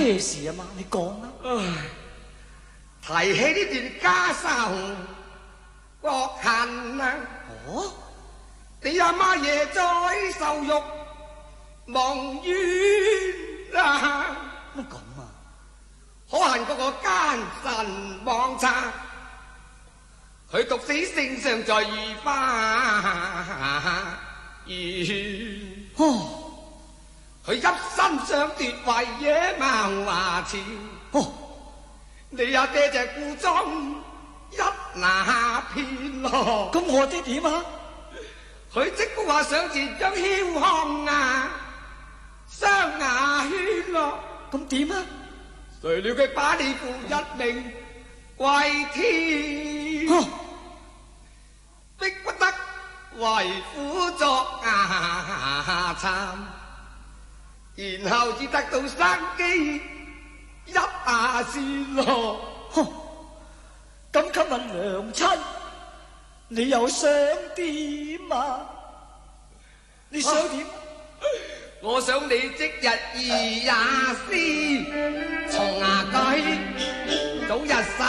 咩事啊嘛？你講啦。 提起呢段家仇國恨啊！ 哦， 你阿媽爺在受辱蒙冤啊！ 乜咁啊？ 可恨嗰個奸臣妄賊，佢毒死聖上在御花園。 哦， 佢一心想奪位野蠻華朝。 哦， 你阿爹就故中一拿片咯。 咁我爹點啊？ 佢即刻話上前將囂康啊雙牙圈咯。 咁點啊？ 誰料佢把你父一命歸天，逼不得為虎作牙參，然後至得到生機一下先咯。 咁今日娘親，你又想點啊？你想點？ 我想你即日24從牙居，早日